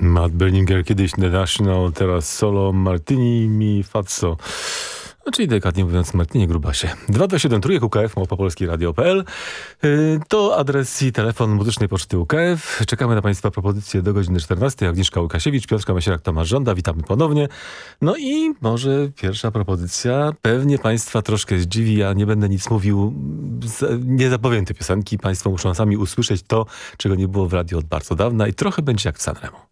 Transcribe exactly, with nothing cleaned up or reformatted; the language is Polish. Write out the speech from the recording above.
Matt Berninger, kiedyś The National, teraz solo Martini Mi Fazzo. Czyli delikatnie mówiąc Martinie Grubasie. dwa dwa siedem trójek U K F, małpa polski radio kropka p l. Yy, to adres i telefon muzycznej poczty U K F. Czekamy na Państwa propozycje do godziny czternastej. Agnieszka Łukasiewicz, Piotrka Masierak, Tomasz Żąda. Witamy ponownie. No i może pierwsza propozycja pewnie Państwa troszkę zdziwi. Ja nie będę nic mówił, nie zapowiem tej piosenki. Państwo muszą sami usłyszeć to, czego nie było w radiu od bardzo dawna i trochę będzie jak w Sanremo.